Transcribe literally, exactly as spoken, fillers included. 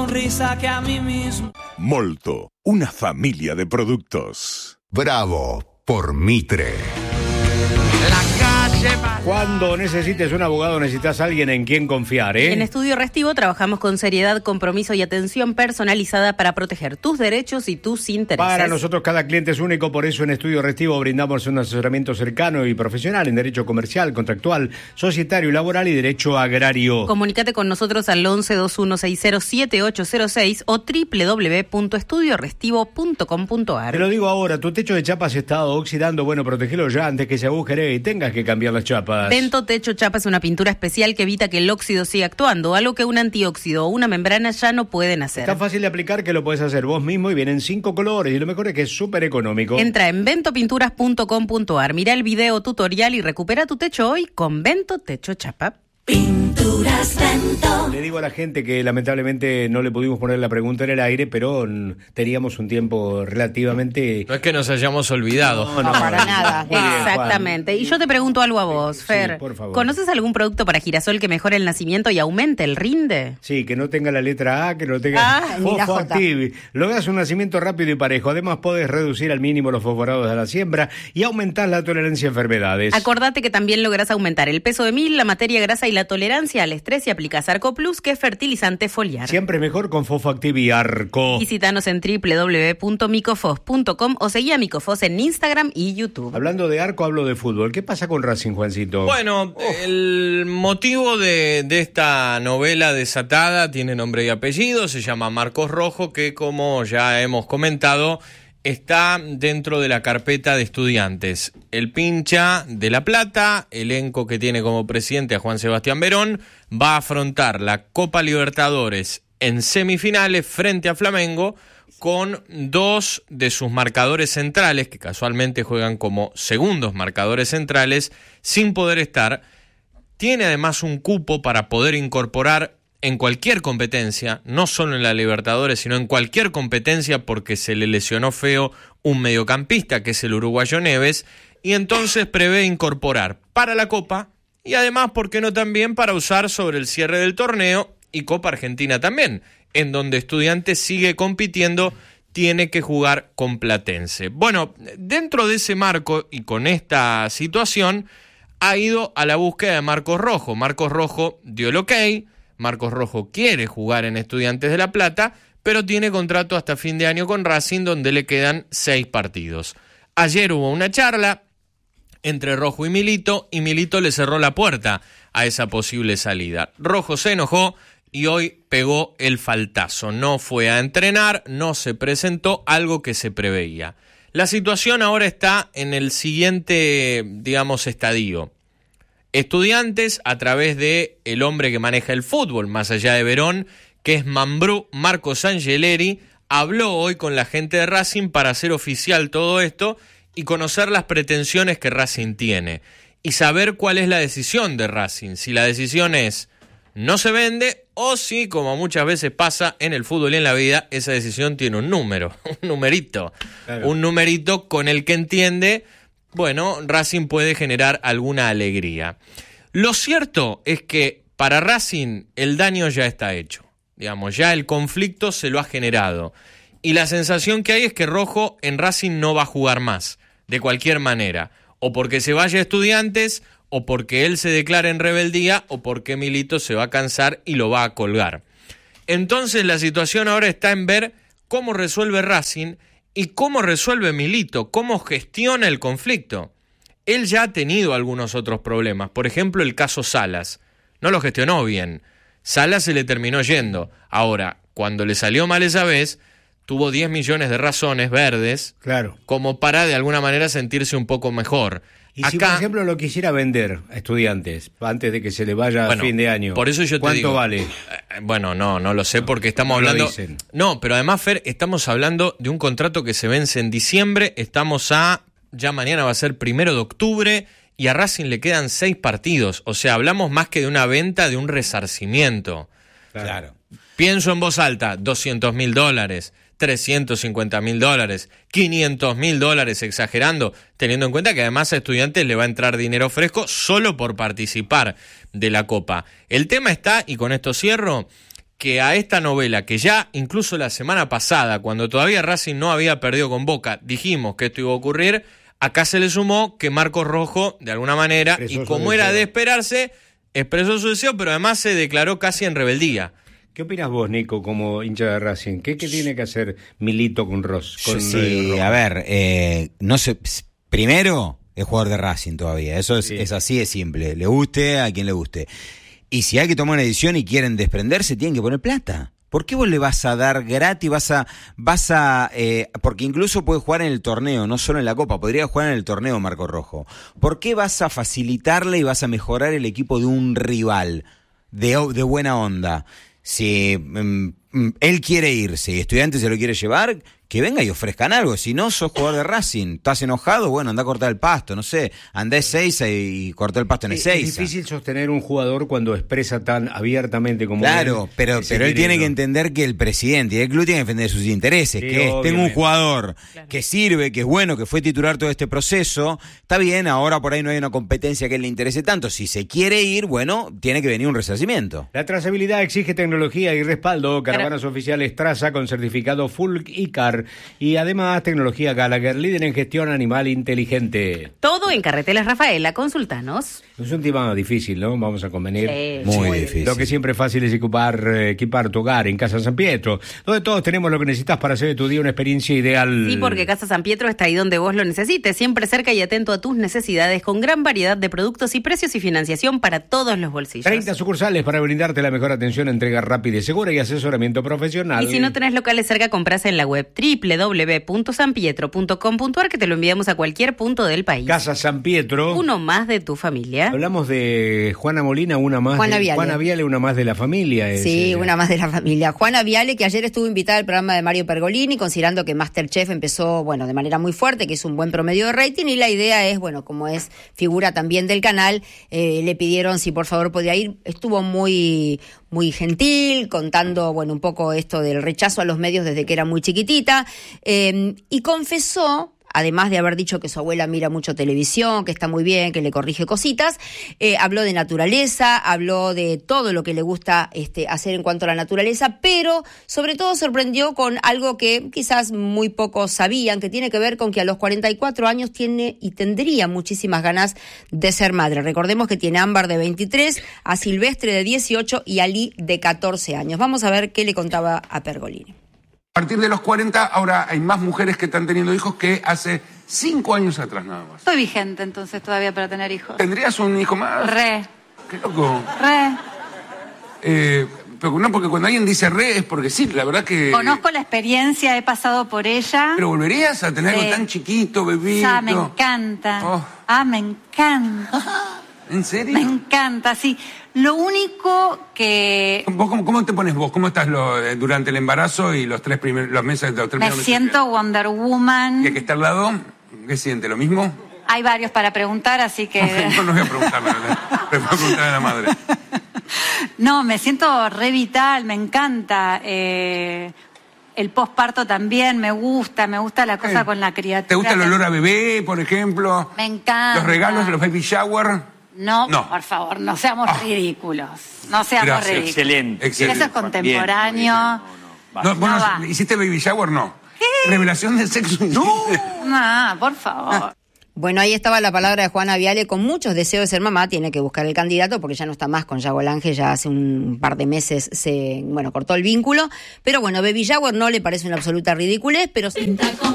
sonrisa que a mí mismo. Molto, una familia de productos. Bravo por Mitre. Cuando necesites un abogado, necesitas a alguien en quien confiar, ¿eh? En Estudio Restivo trabajamos con seriedad, compromiso y atención personalizada para proteger tus derechos y tus intereses. Para nosotros cada cliente es único, por eso en Estudio Restivo brindamos un asesoramiento cercano y profesional en derecho comercial, contractual, societario y laboral y derecho agrario. Comunícate con nosotros al once, veintiuno sesenta, siete ocho cero seis o doble u doble u doble u punto estudio restivo punto com punto a r. Te lo digo ahora, tu techo de chapa se está oxidando, bueno, protegelo ya antes que se agujere y tengas que cambiar las chapas. Vento Techo Chapa es una pintura especial que evita que el óxido siga actuando, algo que un antióxido o una membrana ya no pueden hacer. Está fácil de aplicar, que lo puedes hacer vos mismo y vienen cinco colores y lo mejor es que es súper económico. Entra en vento pinturas punto com punto a r, mira el video tutorial y recupera tu techo hoy con Vento Techo Chapa. Pinturas Vento. Le digo a la gente que lamentablemente no le pudimos poner la pregunta en el aire, pero teníamos un tiempo relativamente... No es que nos hayamos olvidado. No, no, no para nada. Bien, exactamente. Juan. Y yo te pregunto algo a vos, Fer. Sí, por favor. ¿Conoces algún producto para girasol que mejore el nacimiento y aumente el rinde? Sí, que no tenga la letra A, que no tenga... Ah, Fosfoactiv. Logras un nacimiento rápido y parejo. Además, podés reducir al mínimo los fosforados de la siembra y aumentar la tolerancia a enfermedades. Acordate que también lográs aumentar el peso de mil, la materia grasa y la tolerancia al estrés y aplicás Arco Plus, que es fertilizante foliar. Siempre mejor con Fosfoactiv y Arco. Visítanos en doble u doble u doble u punto micofos punto com o seguí a Micofos en Instagram y YouTube. Hablando de Arco, hablo de fútbol. ¿Qué pasa con Racing, Juancito? Bueno, oh. el motivo de, de esta novela desatada tiene nombre y apellido, se llama Marcos Rojo, que como ya hemos comentado, está dentro de la carpeta de Estudiantes. El pincha de La Plata, elenco que tiene como presidente a Juan Sebastián Verón, va a afrontar la Copa Libertadores en semifinales frente a Flamengo con dos de sus marcadores centrales, que casualmente juegan como segundos marcadores centrales, sin poder estar. Tiene además un cupo para poder incorporar en cualquier competencia, no solo en la Libertadores, sino en cualquier competencia, porque se le lesionó feo un mediocampista, que es el uruguayo Neves, y entonces prevé incorporar para la Copa, y además, ¿por qué no también para usar sobre el cierre del torneo y Copa Argentina también, en donde Estudiantes sigue compitiendo, tiene que jugar con Platense? Bueno, dentro de ese marco y con esta situación, ha ido a la búsqueda de Marcos Rojo. Marcos Rojo dio el ok. Marcos Rojo quiere jugar en Estudiantes de La Plata, pero tiene contrato hasta fin de año con Racing, donde le quedan seis partidos. Ayer hubo una charla entre Rojo y Milito, y Milito le cerró la puerta a esa posible salida. Rojo se enojó y hoy pegó el faltazo. No fue a entrenar, no se presentó, algo que se preveía. La situación ahora está en el siguiente, digamos, estadio. Estudiantes, a través de el hombre que maneja el fútbol, más allá de Verón, que es Mambrú, Marcos Angeleri, habló hoy con la gente de Racing para hacer oficial todo esto y conocer las pretensiones que Racing tiene y saber cuál es la decisión de Racing. Si la decisión es no se vende o si, como muchas veces pasa en el fútbol y en la vida, esa decisión tiene un número, un numerito, claro. un numerito con el que entiende... Bueno, Racing puede generar alguna alegría. Lo cierto es que para Racing el daño ya está hecho. Digamos, ya el conflicto se lo ha generado. Y la sensación que hay es que Rojo en Racing no va a jugar más, de cualquier manera. O porque se vaya a Estudiantes, o porque él se declare en rebeldía, o porque Milito se va a cansar y lo va a colgar. Entonces la situación ahora está en ver cómo resuelve Racing y cómo resuelve Milito, cómo gestiona el conflicto. Él ya ha tenido algunos otros problemas, por ejemplo el caso Salas. No lo gestionó bien. Salas se le terminó yendo. Ahora, cuando le salió mal esa vez, tuvo diez millones de razones verdes, claro, como para de alguna manera sentirse un poco mejor. Y Acá, si, por ejemplo, lo quisiera vender a Estudiantes antes de que se le vaya bueno, a fin de año, por eso yo te ¿cuánto digo, vale? Eh, bueno, no, no lo sé porque estamos no hablando... Lo dicen. No, pero además, Fer, estamos hablando de un contrato que se vence en diciembre, estamos a... Ya mañana va a ser primero de octubre y a Racing le quedan seis partidos. O sea, hablamos más que de una venta, de un resarcimiento. Claro. Pienso en voz alta, doscientos mil dólares, trescientos cincuenta mil dólares, quinientos mil dólares, exagerando, teniendo en cuenta que además a Estudiantes le va a entrar dinero fresco solo por participar de la Copa. El tema está, y con esto cierro, que a esta novela, que ya incluso la semana pasada, cuando todavía Racing no había perdido con Boca, dijimos que esto iba a ocurrir, acá se le sumó que Marcos Rojo, de alguna manera, expresó y como era de esperarse, expresó su deseo, pero además se declaró casi en rebeldía. ¿Qué opinas vos, Nico, como hincha de Racing? ¿Qué, qué tiene que hacer Milito con Ross? Con sí, Rojo? A ver, eh, no sé, primero es jugador de Racing todavía, eso es, sí. es así de simple, le guste a quien le guste. Y si hay que tomar una decisión y quieren desprenderse, tienen que poner plata. ¿Por qué vos le vas a dar gratis? Vas a, vas a, eh, porque incluso puede jugar en el torneo, no solo en la Copa, podría jugar en el torneo Marco Rojo. ¿Por qué vas a facilitarle y vas a mejorar el equipo de un rival de, de buena onda? Si mm, él quiere irse y Estudiantes se lo quiere llevar, que venga y ofrezcan algo. Si no, sos jugador de Racing, estás enojado, bueno, anda a cortar el pasto, no sé, andá Ezeiza y cortá el pasto en Ezeiza. Es difícil sostener un jugador cuando expresa tan abiertamente como Claro, él, pero, pero él tiene que entender que el presidente y el club tienen que defender sus intereses, sí, que es, tengo un jugador claro. que sirve, que es bueno, que fue titular todo este proceso, está bien, ahora por ahí no hay una competencia que le interese tanto, si se quiere ir, bueno, tiene que venir un resarcimiento. La trazabilidad exige tecnología y respaldo, caravanas claro. oficiales Traza con certificado Full ICAR y además tecnología Gallagher, líder en gestión animal inteligente. Todo en Carretelas Rafaela, consultanos. Es un tema difícil, ¿no? Vamos a convenir. Sí, muy sí. difícil. Lo que siempre es fácil es equipar, equipar tu hogar en Casa San Pietro, donde todos tenemos lo que necesitas para hacer de tu día una experiencia ideal. Sí, porque Casa San Pietro está ahí donde vos lo necesites, siempre cerca y atento a tus necesidades, con gran variedad de productos y precios y financiación para todos los bolsillos. treinta sucursales para brindarte la mejor atención, entrega rápida y segura y asesoramiento profesional. Y si no tenés locales cerca, compras en la web doble u doble u doble u punto san pietro punto com punto a r que te lo enviamos a cualquier punto del país. Casa San Pietro. Uno más de tu familia. Hablamos de Juana Molina, una más Juana de Viale. Juana Viale, una más de la familia. Es, sí, es, una más de la familia. Juana Viale, que ayer estuvo invitada al programa de Mario Pergolini, considerando que MasterChef empezó, bueno, de manera muy fuerte, que es un buen promedio de rating, y la idea es, bueno, como es figura también del canal, eh, le pidieron si por favor podía ir. Estuvo muy, muy gentil, contando, bueno, un poco esto del rechazo a los medios desde que era muy chiquitita, eh, y confesó, además de haber dicho que su abuela mira mucho televisión, que está muy bien, que le corrige cositas, eh, habló de naturaleza, habló de todo lo que le gusta este, hacer en cuanto a la naturaleza, pero sobre todo sorprendió con algo que quizás muy pocos sabían, que tiene que ver con que a los cuarenta y cuatro años tiene y tendría muchísimas ganas de ser madre. Recordemos que tiene a Ámbar de veintitrés, a Silvestre de dieciocho y a Lee de catorce años. Vamos a ver qué le contaba a Pergolini. A partir de los cuarenta, ahora hay más mujeres que están teniendo hijos que hace cinco años atrás nada más. Estoy vigente entonces todavía para tener hijos. ¿Tendrías un hijo más? Re. Qué loco. Re. Eh, pero no, porque cuando alguien dice re es porque sí, la verdad que... Conozco la experiencia, he pasado por ella. ¿Pero volverías a tener algo tan chiquito, bebito? Ah, me encanta. Oh. Ah, me encanta. ¿En serio? Me encanta, sí. Lo único que... ¿Vos cómo, cómo te pones vos? ¿Cómo estás lo, durante el embarazo y los tres primeros los meses? Los tres me primeros siento meses? Wonder Woman. ¿Y el que está al lado? ¿Qué siente? ¿Lo mismo? Hay varios para preguntar, así que... No, no voy a preguntarle, le voy a preguntar a la madre. No, me siento re vital, me encanta. Eh, el posparto también me gusta, me gusta la cosa eh, con la criatura. ¿Te gusta el olor a bebé, por ejemplo? Me encanta. ¿Los regalos de los baby shower? No, no, por favor, no seamos oh. ridículos. No seamos Gracias. ridículos. Excelente. Excelente. Eso es contemporáneo. No, no, no, no, no, ¿hiciste baby shower? No. ¿Qué? ¿Revelación de sexo? No. No, por favor. Bueno, ahí estaba la palabra de Juana Viale, con muchos deseos de ser mamá, tiene que buscar el candidato porque ya no está más con Yago Lange, ya hace un par de meses se, bueno, cortó el vínculo, pero bueno, baby shower no le parece una absoluta ridiculez, pero...